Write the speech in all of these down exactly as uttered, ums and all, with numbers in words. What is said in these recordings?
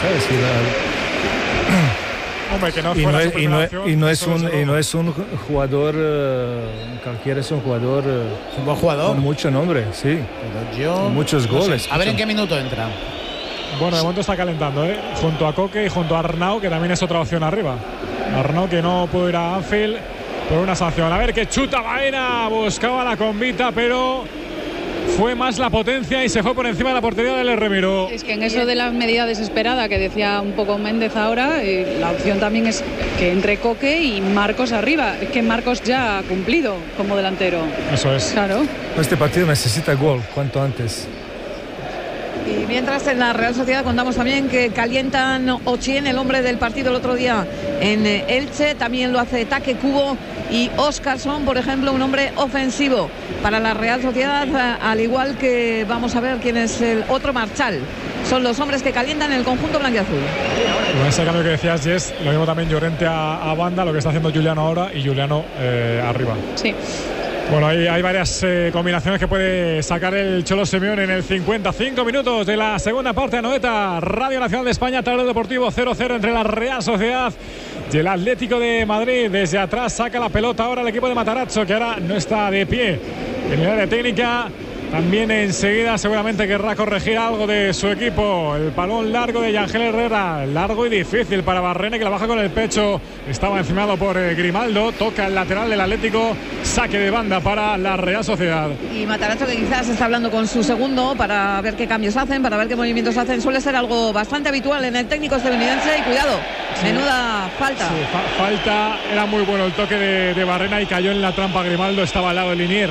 ¿sabes? Y la, Hombre, que no y, no es, y, no, acción, y, no es un, y no es un jugador uh, cualquiera, es un jugador, uh, un buen jugador con mucho nombre, sí, pero yo, con muchos no goles. sé. A ver en qué minuto entra. Bueno, de momento está calentando, ¿eh? Junto a Coque y junto a Arnau, que también es otra opción arriba. Arnau, que no pudo ir a Anfield por una sanción. A ver, que chuta Baena, buscaba la convita, pero fue más la potencia y se fue por encima de la portería del Remiro. Es que en eso de la medida desesperada que decía un poco Méndez ahora, eh, la opción también es que entre Coque y Marcos arriba. Es que Marcos ya ha cumplido como delantero. Eso es. Claro. Este partido necesita gol cuanto antes. Y mientras en la Real Sociedad contamos también que calientan Ochien, el hombre del partido el otro día en Elche, también lo hace Taque Kubo y Óscarson, por ejemplo, un hombre ofensivo para la Real Sociedad, al igual que vamos a ver quién es el otro, Marchal. Son los hombres que calientan el conjunto blanquiazul. Con ese cambio que decías, Jess, lo mismo también Llorente a, a banda, lo que está haciendo Juliano ahora, y Juliano eh, arriba. Sí. Bueno, hay, hay varias eh, combinaciones que puede sacar el Cholo Simeone en el cincuenta y cinco minutos de la segunda parte. Anoeta, Radio Nacional de España, Tablero Deportivo cero cero entre la Real Sociedad y el Atlético de Madrid. Desde atrás saca la pelota ahora el equipo de Matarazzo, que ahora no está de pie en el área técnica. También enseguida seguramente querrá corregir algo de su equipo. El balón largo de Yangel Herrera, largo y difícil para Barrene, que la baja con el pecho. Estaba encimado por eh, Grimaldo, toca el lateral del Atlético, saque de banda para la Real Sociedad. Y Matarazzo, que quizás está hablando con su segundo para ver qué cambios hacen, para ver qué movimientos hacen. Suele ser algo bastante habitual en el técnico estadounidense. Y cuidado, sí. menuda falta. Sí, fa falta, era muy bueno el toque de, de Barrena y cayó en la trampa Grimaldo, estaba al lado de Linier.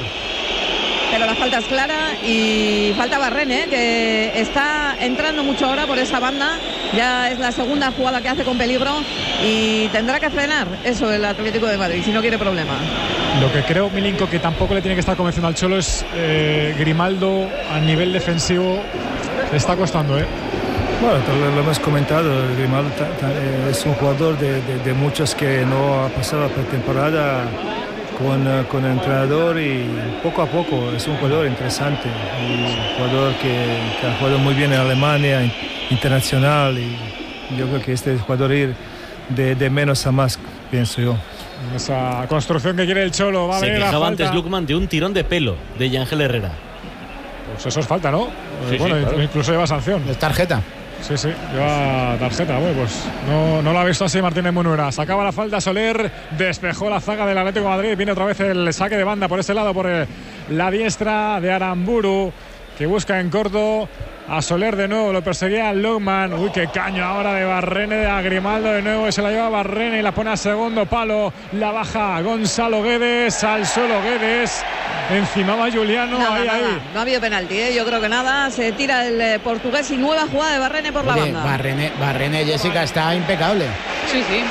Pero la falta es clara y falta Barrene, ¿eh? que está entrando mucho ahora por esa banda. Ya es la segunda jugada que hace con peligro y tendrá que frenar eso el Atlético de Madrid si no quiere problema. Lo que creo, Milinko, que tampoco le tiene que estar convenciendo al Cholo es eh, Grimaldo a nivel defensivo. Le está costando, ¿eh? Bueno, lo, lo hemos comentado, Grimaldo es un jugador de, de, de muchos que no ha pasado la pretemporada Con, con el entrenador y poco a poco es un jugador interesante, un jugador que, que ha jugado muy bien en Alemania, internacional, y yo creo que este jugador ir de, de menos a más, pienso yo. Esa construcción que quiere el Cholo va a Se ver. quejaba antes Lukman de un tirón de pelo de Yangel Herrera. Pues eso es falta, ¿no? Sí, bueno, sí, claro. Incluso lleva sanción. Es tarjeta. Sí, sí, lleva tarjeta. Bueno, pues no, no lo ha visto así Martínez Munuera. Sacaba la falta Soler, despejó la zaga del Atlético de Madrid. Viene otra vez el saque de banda por ese lado, por la diestra de Aramburu, que busca en corto a Soler de nuevo. Lo perseguía Lukman. Uy, qué caño ahora de Barrene, de Agrimaldo de nuevo. Se la lleva Barrene y la pone a segundo palo. La baja Gonzalo Guedes, al suelo Guedes. Encimaba Juliano, nada, ahí, nada. ahí. No ha habido penalti, ¿eh? Yo creo que nada. Se tira el eh, portugués y nueva jugada de Barrene por Oye, la banda. Barrene, Barrene, Jessica, está impecable. Sí, sí.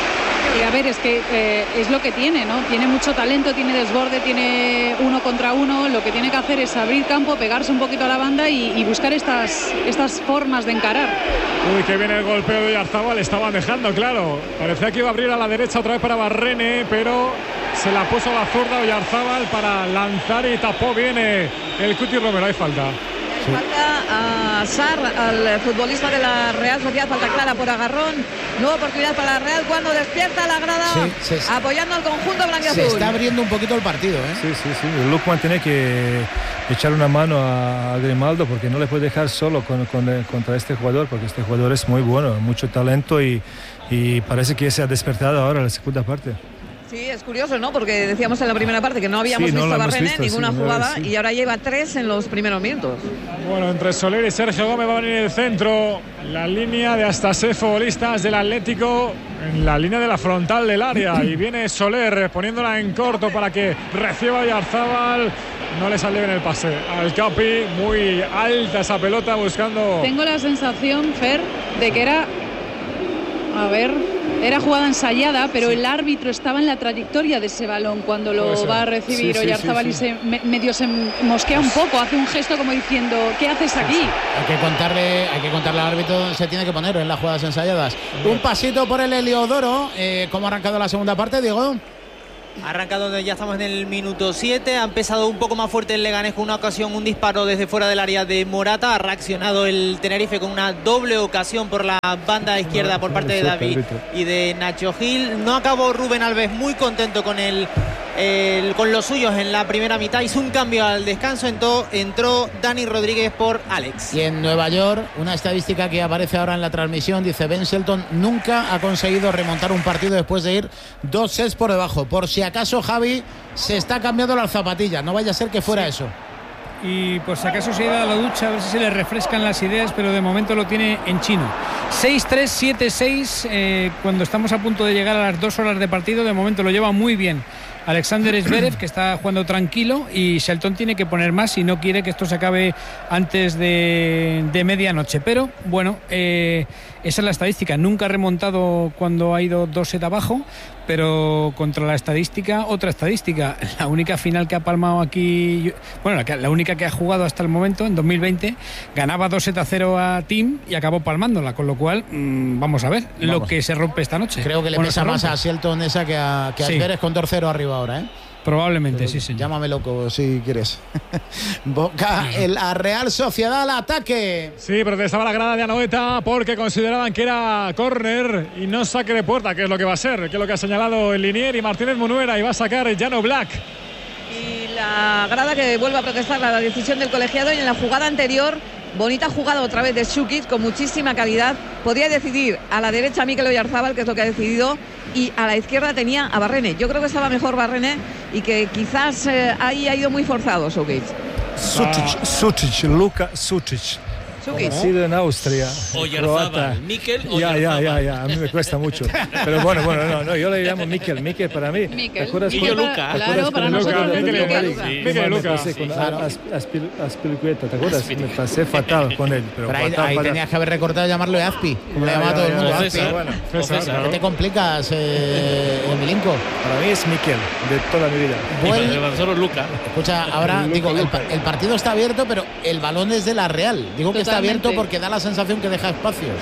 Y a ver, es que eh, es lo que tiene, ¿no? Tiene mucho talento, tiene desborde, tiene uno contra uno. Lo que tiene que hacer es abrir campo, pegarse un poquito a la banda y, y buscar estas, estas formas de encarar. Uy, que viene el golpeo de Oyarzabal. Estaban dejando, claro. Parecía que iba a abrir a la derecha otra vez para Barrene, pero se la puso a la zurda Oyarzabal para lanzar y tapó. Viene el Cuti Romero. Hay falta. Sí. Falta a Sar, al futbolista de la Real Sociedad, falta clara por agarrón. Nueva oportunidad para la Real cuando despierta la grada, sí, sí, apoyando al conjunto blanquiazul. Se está abriendo un poquito el partido, ¿eh? Sí, sí, sí. Lukman tiene que echar una mano a, a Grimaldo porque no le puede dejar solo con, con, contra este jugador, porque este jugador es muy bueno, mucho talento y, y parece que se ha despertado ahora en la segunda parte. Sí, es curioso, ¿no? Porque decíamos en la primera parte que no habíamos sí, no visto a Barrene visto, ninguna sí, jugada sí. y ahora lleva tres en los primeros minutos. Bueno, entre Soler y Sergio Gómez va a venir el centro. La línea de hasta seis futbolistas del Atlético en la línea de la frontal del área. Y viene Soler poniéndola en corto para que reciba Oyarzabal. No le sale bien el pase al Capi. Muy alta esa pelota buscando. Tengo la sensación, Fer, de que era... A ver... Era jugada ensayada, pero sí. El árbitro estaba en la trayectoria de ese balón cuando lo va a recibir sí, Oyarzabal sí, sí, sí. y se me, medio se mosquea un poco, hace un gesto como diciendo ¿qué haces aquí? Hay que contarle, hay que contarle al árbitro, se tiene que poner en las jugadas ensayadas. Un pasito por el Heliodoro, eh, ¿cómo ha arrancado la segunda parte, Diego? Ha arrancado, ya estamos en el minuto siete. Ha empezado un poco más fuerte el Leganés con una ocasión, un disparo desde fuera del área de Morata. Ha reaccionado el Tenerife con una doble ocasión por la banda izquierda por parte de David y de Nacho Gil. No acabó Rubén Alves muy contento con el, el con los suyos en la primera mitad. Hizo un cambio al descanso, entró, entró Dani Rodríguez por Alex. Y en Nueva York, una estadística que aparece ahora en la transmisión, dice: Ben Shelton nunca ha conseguido remontar un partido después de ir dos sets por debajo. Por si acaso, Javi, se está cambiando las zapatillas, no vaya a ser que fuera sí. eso. Y por si acaso se ha ido a la ducha, a ver si se le refrescan las ideas, pero de momento lo tiene en chino. seis tres siete seis, eh, cuando estamos a punto de llegar a las dos horas de partido, de momento lo lleva muy bien Alexander Zverev, que está jugando tranquilo, y Shelton tiene que poner más si no quiere que esto se acabe antes de, de medianoche. Pero bueno, eh, esa es la estadística. Nunca ha remontado cuando ha ido dos set abajo, pero contra la estadística, otra estadística. La única final que ha palmado aquí, bueno, la, la única que ha jugado hasta el momento, en dos mil veinte, ganaba dos set a cero a Team y acabó palmándola, con lo cual mmm, vamos a ver vamos. lo que se rompe esta noche. Creo que le bueno, pesa más a Shelton esa que a, que a sí. Zverev con dos cero arriba ahora, ¿eh? Probablemente, pero, sí, sí. Llámame loco si quieres. Boca, el a Real Sociedad al ataque. Sí, protestaba la grada de Anoeta porque consideraban que era córner y no saque de puerta, que es lo que va a ser, que es lo que ha señalado el Linier y Martínez Munuera, y va a sacar Llano Black. Y la grada que vuelve a protestar la decisión del colegiado, y en la jugada anterior, bonita jugada otra vez de Šukić con muchísima calidad. Podía decidir a la derecha a Mikel Oyarzabal, que es lo que ha decidido, y a la izquierda tenía a Barrene. Yo creo que estaba mejor Barrene y que quizás eh, ahí ha ido muy forzado Šukić. Sučić, Sučić, Luka Sučić. Nacido en Austria. Oyarzabal, Mikel Ya, ya, ya, ya, a mí me cuesta mucho. Pero bueno, bueno, no, no, yo le llamo Mikel, Mikel para mí. Mikel, ¿Te acuerdas Mikel con, Luka. ¿te Claro, para nosotros Luka, Mikel Mikel Luka. Luka. Mikel Luka. Sí, con claro. Aspilicueta, ¿te acuerdas? Me pasé fatal con él. Pero, pero ahí, fatal, ahí fatal. tenías que haber recortado y llamarlo Aspi, como le Ya, llama a todo ya, el mundo. ya, Aspi. César, bueno. César, César. ¿Qué te complicas, eh, Milinko? Para mí es Mikel, de toda mi vida. Vuelve- Solo Luca. Escucha, ahora Luka, digo, el, Luka. el partido está abierto, pero el balón es de la Real. Digo que está Totalmente. abierto porque da la sensación que deja espacios.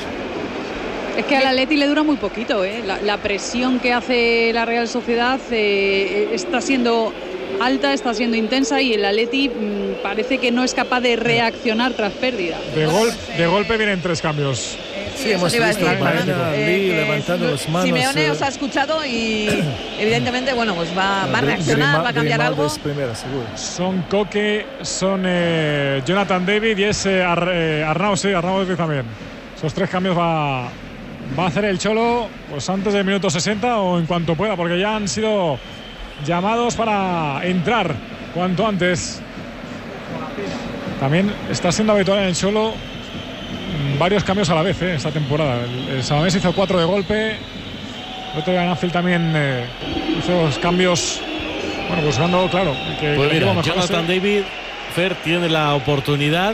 Es que al Atleti le dura muy poquito, ¿eh? la, la presión que hace la Real Sociedad eh, está siendo alta, está siendo intensa, y el Atleti mmm, parece que no es capaz de reaccionar tras pérdida. De, gol, de golpe vienen tres cambios. Sí, hemos Eso te iba a visto decir, a Maena, ¿verdad? Lee Eh, que levantando las manos. Simeone eh, os ha escuchado y evidentemente, bueno, pues va, va a Gri- reaccionar, Grima- va a cambiar Grimaldo algo. es primera, seguro. Son Coque, son eh, Jonathan David y es eh, Ar, eh, Arnau, sí, Arnau también. Esos tres cambios va, va a hacer el Cholo pues antes del minuto sesenta o en cuanto pueda, porque ya han sido llamados para entrar cuanto antes. También está siendo habitual en el Cholo mm, varios cambios a la vez eh, esta temporada. El, el Samamés hizo cuatro de golpe. El otro día en Anfield también eh, hizo los cambios, bueno, buscando, claro, que, Pues que el mira, equipo mejorase. Jonathan David, Fer tiene la oportunidad.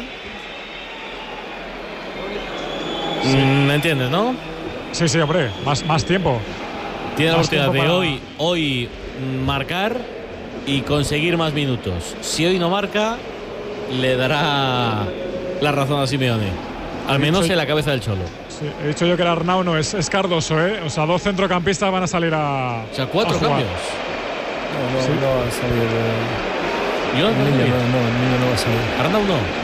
Mm, ¿Me entiendes, no? Sí, sí, hombre, más, más tiempo. Tiene la Más oportunidad de tiempo para- hoy, hoy mm, marcar y conseguir más minutos. Si hoy no marca, le dará la razón a Simeone. Al menos en la cabeza del Cholo. Sí, he dicho yo que era Arnau, no, es, es Cardoso, ¿eh? O sea, dos centrocampistas van a salir a. O sea, cuatro a jugar. cambios. No, no, Sí. no va a salir. eh, Yo el niño, no, no, el niño no va a salir. Arnau no.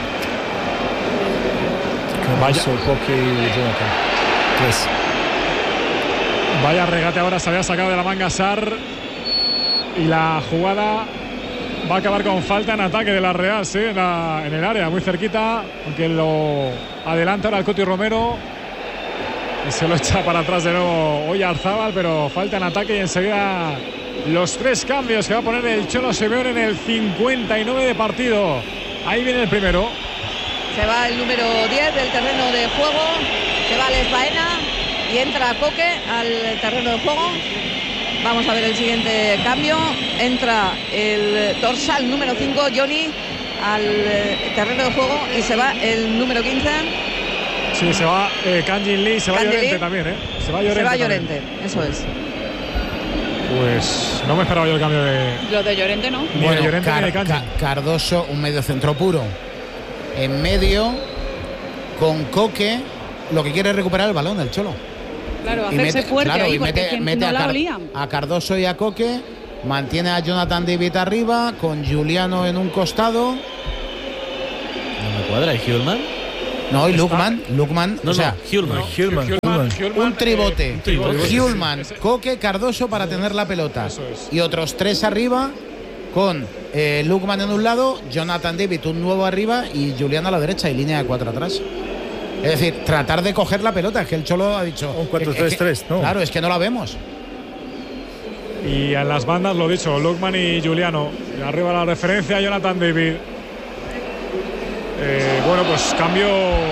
Caruso, Coque y Jonathan. Tres. Vaya regate ahora, se había sacado de la manga Sar. Y la jugada va a acabar con falta en ataque de la Real, sí, en, la- en el área, muy cerquita. Aunque lo adelanta ahora el Coti Romero. Y se lo echa para atrás de nuevo Oyarzabal, pero falta en ataque y enseguida los tres cambios que va a poner el Cholo Simeone en el cincuenta y nueve de partido. Ahí viene el primero. Se va el número diez del terreno de juego, se va Les Baena y entra Coque al terreno de juego. Vamos a ver el siguiente cambio. Entra el dorsal número cinco, Johnny, al eh, terreno de juego, y se va el número quince. Sí, se va eh, Kanjin Lee, se va Kanjin Llorente Lee. también, ¿eh? Se va Llorente. Se va también. Llorente, eso es. Pues no me esperaba yo el cambio de. Lo de Llorente no. Ni de Llorente ni de Kanji. Ca- Cardoso, un medio centro puro. En medio, con Coque, lo que quiere es recuperar el balón del Cholo. Claro, Y hacerse mete- fuerte claro, ahí, y porque mete, quien mete no a, la Car- olían. a Cardoso y a Coque mantiene a Jonathan David arriba, con Giuliano en un costado. No me cuadra, ¿y Hjulmand? No, y Lukman, Lukman, no, o sea, no, Hjulmand. Hjulmand, Hjulmand. un tribote. Eh, un tribote. Hjulmand, Koke, Cardoso para tener la pelota. Eso es. Y otros tres arriba con eh, Lukman en un lado, Jonathan David un nuevo arriba y Giuliano a la derecha y línea de cuatro atrás. Es decir, tratar de coger la pelota, es que el Cholo ha dicho... Un cuatro tres tres, ¿no? Claro, es que no la vemos. Y en las bandas, lo dicho, Lukman y Giuliano. Y arriba la referencia, Jonathan David. Eh, bueno, pues cambio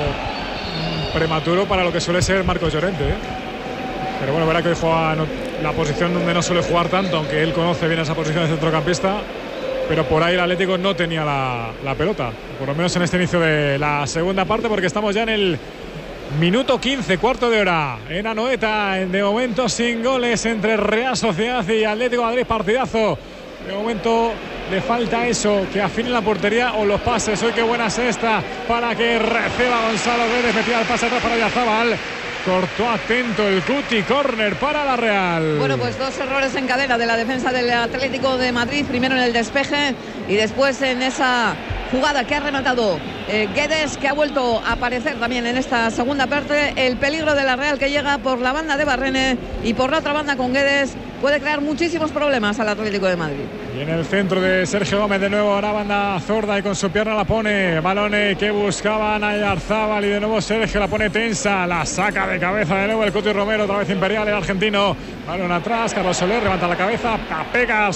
prematuro para lo que suele ser Marcos Llorente, ¿eh? Pero bueno, verá que hoy juega no, la posición donde no suele jugar tanto, aunque él conoce bien esa posición de centrocampista. Pero por ahí el Atlético no tenía la, la pelota, por lo menos en este inicio de la segunda parte, porque estamos ya en el minuto quince, cuarto de hora en Anoeta, de momento sin goles entre Real Sociedad y Atlético de Madrid, partidazo. De momento le falta eso, que afine la portería o los pases. Hoy qué buena sexta para que reciba Gonzalo Guedes, metía el pase atrás para Oyarzabal. Cortó atento el Cuti, córner para la Real. Bueno, pues dos errores en cadena de la defensa del Atlético de Madrid. Primero en el despeje y después en esa jugada que ha rematado eh, Guedes, que ha vuelto a aparecer también en esta segunda parte. El peligro de la Real que llega por la banda de Barrene y por la otra banda con Guedes puede crear muchísimos problemas al Atlético de Madrid. Y en el centro de Sergio Gómez de nuevo una banda zurda y con su pierna la pone. Balone que buscaban a Oyarzabal y de nuevo Sergio la pone tensa. La saca de cabeza de nuevo el Cuti Romero, otra vez Imperial, el argentino. Balón atrás, Carlos Soler levanta la cabeza, pega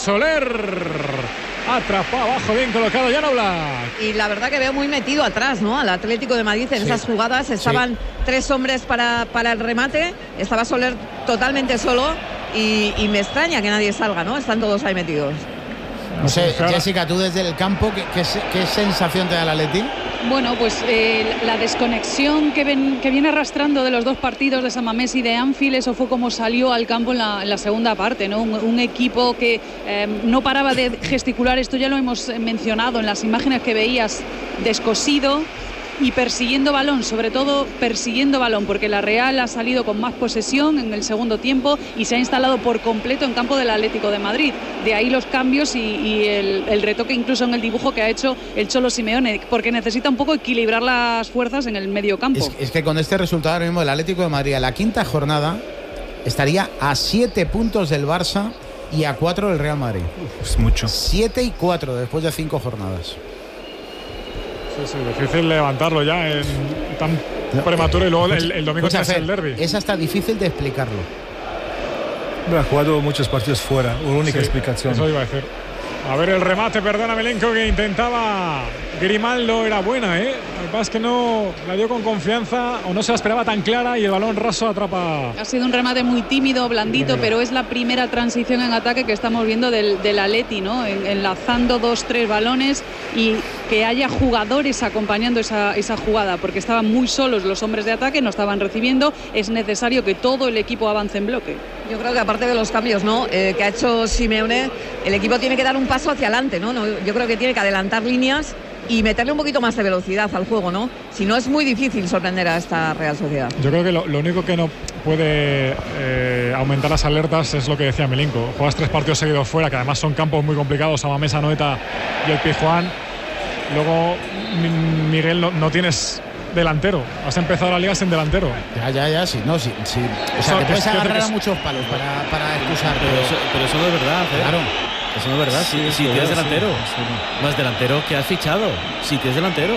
Soler. Atrapado abajo, bien colocado Jan Oblak. Y la verdad que veo muy metido atrás, ¿no? Al Atlético de Madrid en sí. Esas jugadas estaban sí. tres hombres para, para el remate. Estaba Soler totalmente solo y, y me extraña que nadie salga, ¿no? Están todos ahí metidos. No sé, Jessica, tú desde el campo, ¿qué, qué, qué sensación te da el Atleti? Bueno, pues eh, la desconexión que, ven, que viene arrastrando de los dos partidos de San Mamés y de Anfield, eso fue como salió al campo en la, en la segunda parte, ¿no? Un, un equipo que eh, no paraba de gesticular, esto ya lo hemos mencionado en las imágenes que veías, descosido y persiguiendo balón, sobre todo persiguiendo balón, porque la Real ha salido con más posesión en el segundo tiempo y se ha instalado por completo en campo del Atlético de Madrid. De ahí los cambios y, y el, el retoque incluso en el dibujo que ha hecho el Cholo Simeone, porque necesita un poco equilibrar las fuerzas en el medio campo. Es, es que con este resultado ahora mismo el Atlético de Madrid a la quinta jornada estaría a siete puntos del Barça y a cuatro del Real Madrid. Uf, es mucho. Siete y cuatro después de cinco jornadas. Sí, sí, difícil levantarlo ya en tan no, prematuro y luego el, el domingo es el derbi. Es hasta difícil de explicarlo. Ha jugado muchos partidos fuera, una única sí, explicación. Eso iba a decir. A ver el remate, perdona Milenko, que intentaba Grimaldo, era buena, ¿eh? Lo que pasa es que no la dio con confianza o no se la esperaba tan clara y el balón raso atrapa. Ha sido un remate muy tímido, blandito, pero es la primera transición en ataque que estamos viendo del, del Atleti, ¿no? En, enlazando dos, tres balones y que haya jugadores acompañando esa, esa jugada, porque estaban muy solos los hombres de ataque, no estaban recibiendo, es necesario que todo el equipo avance en bloque. Yo creo que aparte de los cambios, ¿no? Eh, que ha hecho Simeone, el equipo tiene que dar un paso hacia adelante, ¿no? ¿no? Yo creo que tiene que adelantar líneas y meterle un poquito más de velocidad al juego, ¿no? Si no, es muy difícil sorprender a esta Real Sociedad. Yo creo que lo, lo único que no puede eh, aumentar las alertas es lo que decía Milenko. Juegas tres partidos seguidos fuera, que además son campos muy complicados, San Mamés, Anoeta y el Pizjuán. Luego, Miguel, no, no tienes delantero. Has empezado la liga sin delantero. Ya, ya, ya, sí, no, sí, sí. O sea, Eso, te puedes que, agarrar que, a muchos palos para, para excusar. Pero, pero, eso, pero eso no es verdad, ¿eh? Claro. Eso no es verdad. Si sí, sí, tienes delantero. Sí, sí. Más delantero que has fichado. Si tienes delantero.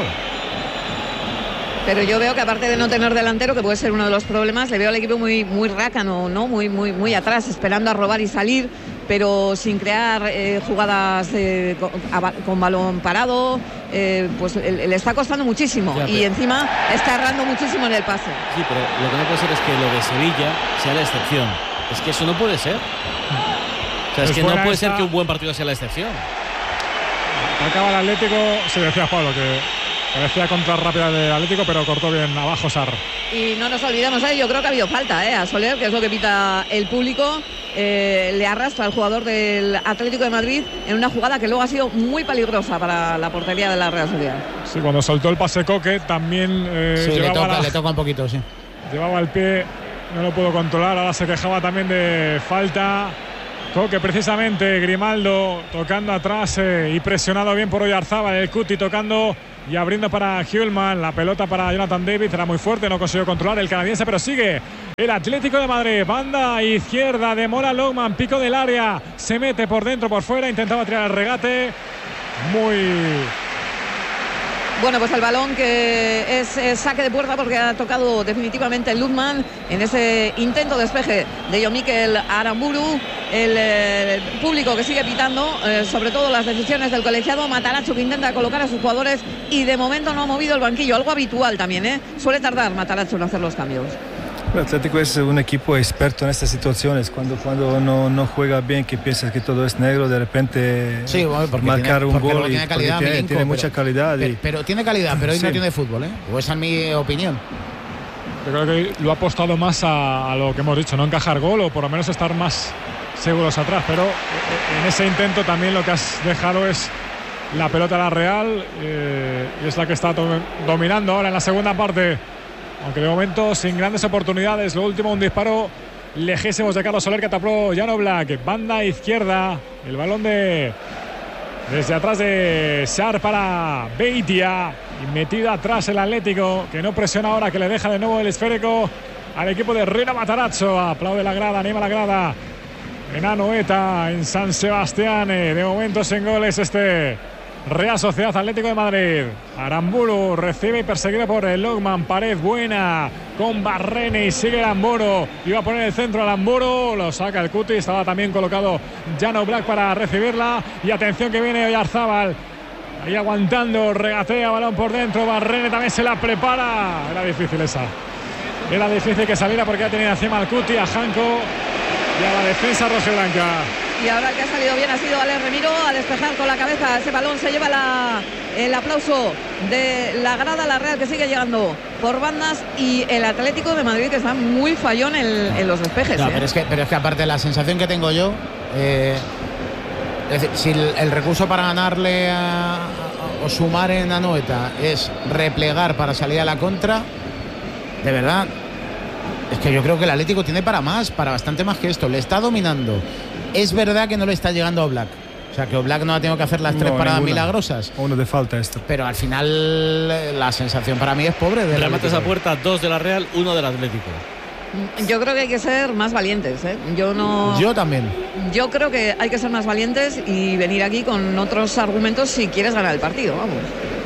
Pero yo veo que aparte de no tener delantero, que puede ser uno de los problemas, le veo al equipo muy, muy rácano, ¿no? Muy, muy, muy atrás, esperando a robar y salir, pero sin crear eh, jugadas eh, con, a, con balón parado. Eh, pues le, le está costando muchísimo ya, y encima está errando muchísimo en el pase. Sí, pero lo que no puede ser es que lo de Sevilla sea la excepción. Es que eso no puede ser. O sea, es, es que no puede esta... ser que un buen partido sea la excepción. Acaba el Atlético, se decía Pablo que parecía contra rápida del Atlético, pero cortó bien abajo Sar. Y no nos olvidemos, ¿eh? Yo creo que ha habido falta ¿eh? a Soler, que es lo que pita el público. Eh, le arrastra al jugador del Atlético de Madrid en una jugada que luego ha sido muy peligrosa para la portería de la Real Sociedad. Sí, cuando soltó el pase Koke también eh, sí, le toca, la... le toca un poquito, sí. Llevaba el pie, no lo pudo controlar, ahora se quejaba también de falta Coque, precisamente, Grimaldo tocando atrás eh, y presionado bien por Oyarzábal. El Cuti tocando y abriendo para Hjulman. La pelota para Jonathan David, era muy fuerte, no consiguió controlar el canadiense, pero sigue el Atlético de Madrid. Banda izquierda de Mola Longman, pico del área, se mete por dentro, por fuera, intentaba tirar el regate. Muy... Bueno, pues el balón que es, es saque de puerta porque ha tocado definitivamente el Lundman en ese intento de despeje de Jon Mikel Aramburu. El, el público que sigue pitando, eh, sobre todo las decisiones del colegiado. Matarazzo que intenta colocar a sus jugadores y de momento no ha movido el banquillo, algo habitual también, ¿eh? Suele tardar Matarazzo en hacer los cambios. El Atlético es un equipo experto en estas situaciones. Cuando, cuando no, no juega bien, que piensas que todo es negro, de repente sí, bueno, marcar tiene, un gol. Tiene, calidad, tiene, Milenko, tiene pero, mucha calidad. Pero, y... pero tiene calidad, pero hoy sí. no tiene fútbol, ¿eh? O esa es mi opinión. Yo creo que lo ha apostado más a, a lo que hemos dicho, no encajar gol o por lo menos estar más seguros atrás. Pero en ese intento también lo que has dejado es la pelota a la Real eh, y es la que está dominando ahora en la segunda parte. Aunque de momento sin grandes oportunidades. Lo último, un disparo lejísimos de Carlos Soler que tapó Jan Oblak. Banda izquierda. El balón de desde atrás de Sar para Beitia. Y metido atrás el Atlético, que no presiona ahora, que le deja de nuevo el esférico al equipo de Rino Matarazzo. Aplaude la grada, anima la grada en Anoeta, en San Sebastián. De momento sin goles este Real Sociedad Atlético de Madrid. Aramburu recibe y perseguido por el Longman. Pared buena con Barrene y sigue Aramburu. Iba a poner el centro a Aramburu. Lo saca el Cuti. Estaba también colocado Jan Oblak para recibirla. Y atención que viene Oyarzábal. Ahí aguantando. Regatea balón por dentro. Barrene también se la prepara. Era difícil esa. Era difícil que saliera porque ya tenía encima al Cuti, a Janko y a la defensa rojiblanca. Y ahora el que ha salido bien ha sido Alex Remiro a despejar con la cabeza ese balón. Se lleva la, el aplauso de la grada, la Real que sigue llegando por bandas y el Atlético de Madrid que está muy fallón en, en los despejes. No, ¿eh? pero, es que, pero es que aparte la sensación que tengo yo, eh, es decir, si el, el recurso para ganarle a, a, o sumar en Anoeta es replegar para salir a la contra, de verdad, es que yo creo que el Atlético tiene para más, para bastante más que esto. Le está dominando. Es verdad que no le está llegando a Oblak. O sea, que Oblak no ha tenido que hacer las tres no, paradas ninguna. milagrosas. Uno de falta esto. Pero al final la sensación para mí es pobre. Remates a puerta, dos de la Real, uno del Atlético. Yo creo que hay que ser más valientes, ¿eh? Yo no. Yo también. Yo creo que hay que ser más valientes y venir aquí con otros argumentos si quieres ganar el partido, vamos.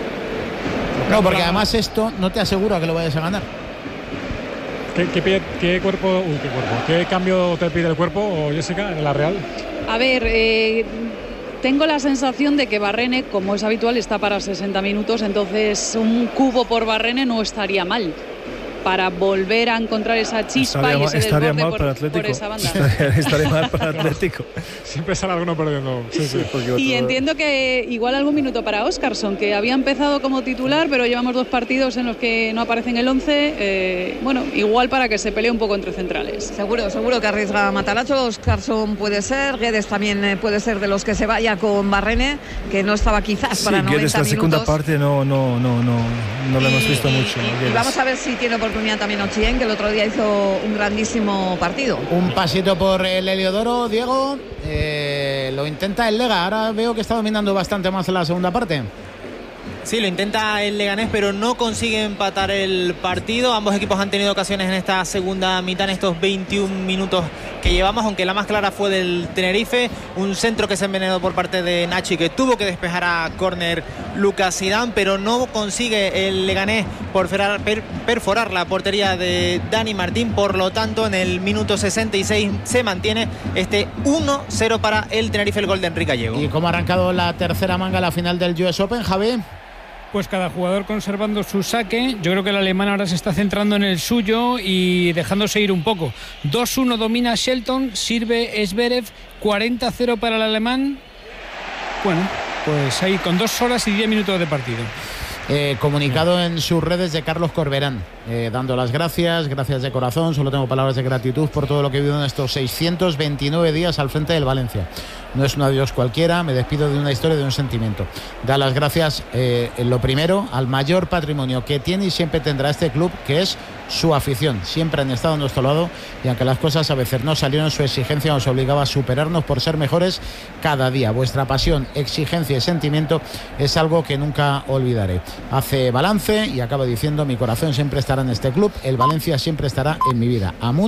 No, porque además esto no te asegura que lo vayas a ganar. ¿Qué, qué, pide, qué cuerpo, uy, qué cuerpo, qué cambio te pide el cuerpo, Jessica, en la Real? A ver, eh, tengo la sensación de que Barrene, como es habitual, está para sesenta minutos, entonces un cubo por Barrene no estaría mal para volver a encontrar esa chispa estaría y ese estaría desborde mal por, para Atlético. por esa banda. Estaría, estaría mal para Atlético. Siempre sale alguno perdiendo. Sí, sí. Y entiendo que igual algún minuto para Óscarson, que había empezado como titular, pero llevamos dos partidos en los que no aparece en el once. Eh, bueno, igual para que se pelee un poco entre centrales. Seguro, seguro que arriesga Matarazzo. Óscarson puede ser, Guedes también puede ser de los que se vaya con Barrene, que no estaba quizás sí, para noventa Guedes la minutos. segunda parte no, no, no, no, no lo hemos visto y, mucho. Y, y vamos a ver si tiene oportunidad también Ochien, que el otro día hizo un grandísimo partido. Un pasito por el Heliodoro, Diego. Eh, lo intenta el Lega. Ahora veo que está dominando bastante más en la segunda parte. Sí, lo intenta el Leganés, pero no consigue empatar el partido. Ambos equipos han tenido ocasiones en esta segunda mitad, en estos veintiún minutos que llevamos, aunque la más clara fue del Tenerife. Un centro que se envenenó por parte de Nachi, que tuvo que despejar a córner Lucas Zidane, pero no consigue el Leganés perforar, per, perforar la portería de Dani Martín. Por lo tanto, en el minuto sesenta y seis se mantiene este uno cero para el Tenerife, el gol de Enrique Gallego. ¿Y cómo ha arrancado la tercera manga a la final del U S Open, Javi? Pues cada jugador conservando su saque. Yo creo que el alemán ahora se está centrando en el suyo y dejándose ir un poco. dos uno domina Shelton, sirve Zverev, cuarenta cero para el alemán. Bueno, pues ahí con dos horas y diez minutos de partido. Eh, comunicado en sus redes de Carlos Corberán. eh, dando las gracias, gracias de corazón, solo tengo palabras de gratitud por todo lo que he vivido en estos seiscientos veintinueve días al frente del Valencia. No es un adiós cualquiera, me despido de una historia, de un sentimiento. Dar las gracias, eh, en lo primero, al mayor patrimonio que tiene y siempre tendrá este club, que es su afición. Siempre han estado a nuestro lado y aunque las cosas a veces no salieron, su exigencia nos obligaba a superarnos por ser mejores cada día. Vuestra pasión, exigencia y sentimiento es algo que nunca olvidaré. Hace balance y acaba diciendo: mi corazón siempre estará en este club, el Valencia siempre estará en mi vida. Amun